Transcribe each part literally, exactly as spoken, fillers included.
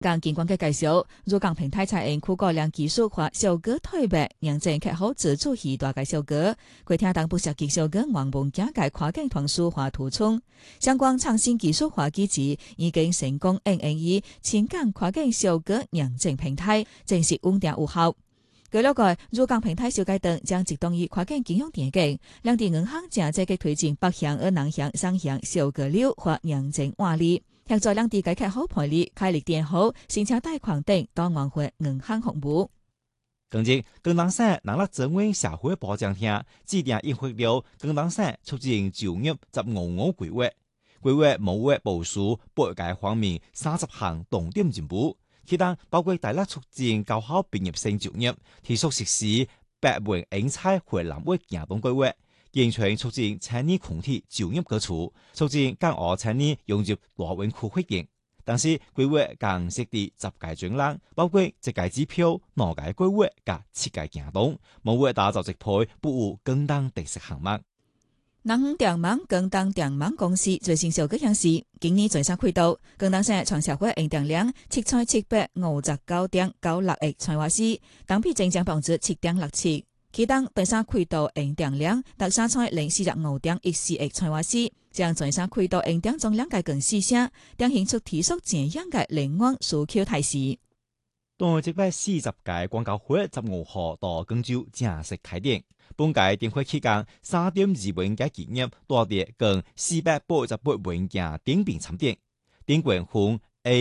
更警官嘅介紹，入港平台採用區塊鏈技術或小哥推白，認證客戶自主許大嘅小哥，規聽當不涉及小哥網門假嘅跨境傳輸或途中，相關創新技術或機制已經成功應用於前港跨境小哥認證平台，正式穩定有效。據了解，入港平台小改動將直動於跨境金融電競，兩地銀行正積極推進北向和南向雙向小哥流或認證換利。協助兩地解決好賠率、開立電號、申請貸款等多元化銀行服務。 近日，廣東省農業政委社會保障廳制定印發了廣東省促進就業十五五規劃，規劃務為部署八個方面三十項重點進步，其中包括大力促進高校畢業生就業，提速實施白文英才回南域行動規劃。健全促進青年群體就業基礎，促進港澳青年融入大灣區環境。但是規劃更設立十個專欄，包括一個指標、兩個規劃加七個行動，務為打造一批不有更當特色項目。 南方電網更當電網公司最新小個樣式，今年最新開導，廣東省全社會用電量七千七百五十九點九六億千瓦時，當比增長百分之七點六七。其中第三季度用電量達三千零四十五點一四億千瓦時，將第三季度用電總量嘅更四成，彰顯出提速減氧嘅能源需求態勢。 當一百四十屆廣交會十五號到廣州正式開電，本屆電會期間三點二萬嘅企業多啲共四百八十八萬嘅電瓶參電，電管分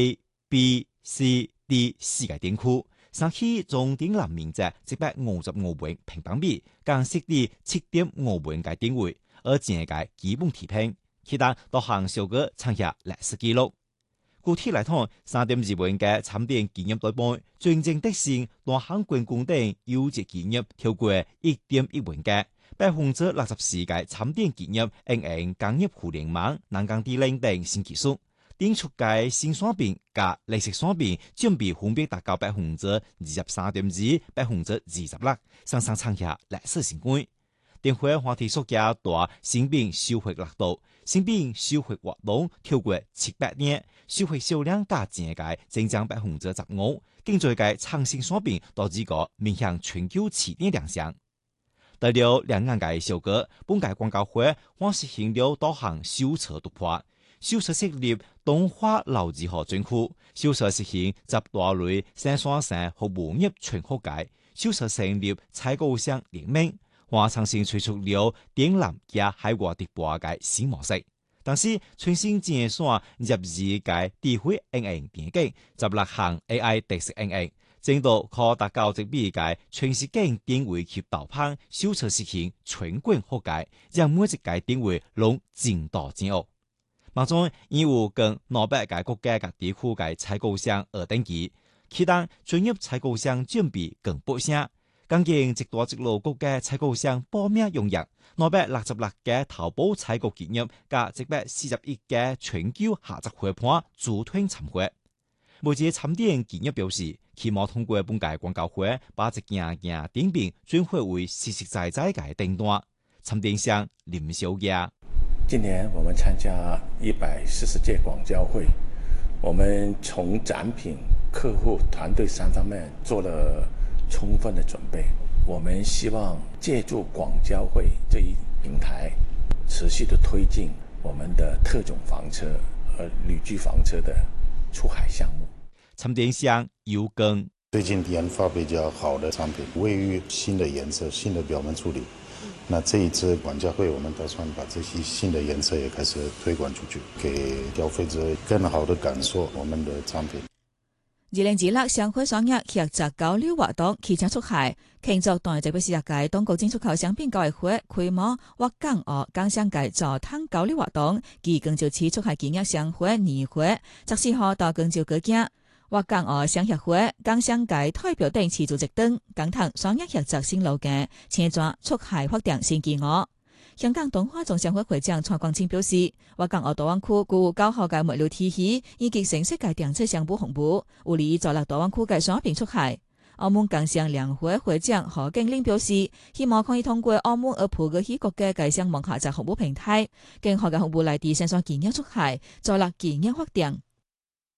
A、B、C、D 四個電區。上期總電纜面積一百五十五萬平方米，更設立七點五萬個電位，而整個基本提升，其他多項小個創下歷史紀錄。具體來看，三點二萬個參電企業代表，真正得勝大項觀光等優質企業超過一點一萬個，百分之六十四個參電企業應用工業互聯網、人工智能等新技術。電出界新產品加綠色產品佔比分別達到百分之二十三點二、百分之二十六，雙雙創下歷史新高。電會話題數加大新品收穫力度，新品收穫活動超過七百年，收穫銷量加整個增長百分之十五，更最嘅創新產品導致個面向全球市場亮相。除了兩岸嘅小哥，本屆廣交會還實行了多項小車突破。小車設立東華老字號專區，小車實行集大類生產線和農業全覆蓋，小車成立採購商聯盟，還重新推出了電纜加海外直播嘅新模式。但是全新建線入二個智慧應用電競，十六項 A I 特色應用，正到可達到一比個全時間電位及導盤，小車實行全館覆蓋，讓每一個電位攏精到精惡。目前已有跟兩百個國家及地區嘅採購商而登記，其中專業採購商佔比更不少。更見一大一路國家採購商報名踴躍，兩百六十六個淘寶採購企業加一百四十一個全球合作夥伴組團參會。每隻參電企業表示，希望通過本屆廣交會，把一件件電瓶轉化為實實在在嘅電單。參電商林小姐。 今年我們參加一百四十屆廣交會，我們從展品、客戶、團隊三方面做了充分的準備。我們希望借助廣交會這一平台，持續的推進我們的特種房車和旅居房車的出海項目。 參電商有更最近研發比較好的產品，位於新的顏色、新的表面處理。那這一次廣交會，我們打算把這些新的顏色也開始推廣出去，給消費者更好的感受我們的產品。 二零二六商會雙日合作交流活動期間出海，慶祝第一百四十屆中國進出口商品交易會開幕或港澳港商界座談交流活動，及廣州市出海企業商會年會，十四號到廣州舉行。或港澳商協會、港商界代表等持續直登，講談雙日合作新路徑，前瞻出海發展新機遇。香港東華總商會會長蔡光清表示，或港澳大灣區具有較好嘅物流體系，以及成熟嘅電車商務服務，有利於助力大灣區嘅商品出海。澳門港商聯會會長何景玲表示，希望可以通過澳門而普及起國嘅港商網下載服務平台，更好嘅服務嚟提升上企業出海，助力企業發展。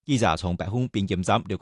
記者從白鳳邊檢站了解。